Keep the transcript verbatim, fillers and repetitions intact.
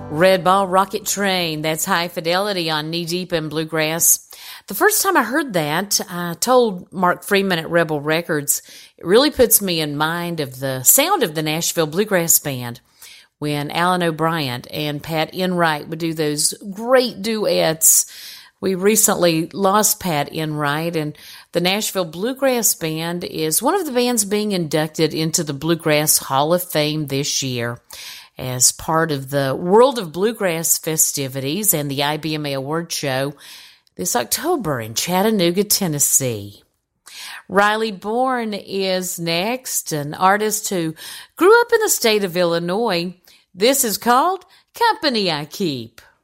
Red Ball Rocket Train, that's High Fidelity on Knee Deep in Bluegrass. The first time I heard that, I told Mark Freeman at Rebel Records, it really puts me in mind of the sound of the Nashville Bluegrass Band when Alan O'Brien and Pat Enright would do those great duets. We recently lost Pat Enright, and the Nashville Bluegrass Band is one of the bands being inducted into the Bluegrass Hall of Fame this year as part of the World of Bluegrass festivities and the I B M A Award Show this October in Chattanooga, Tennessee. Riley Bourne is next, an artist who grew up in the state of Illinois. This is called Company I Keep.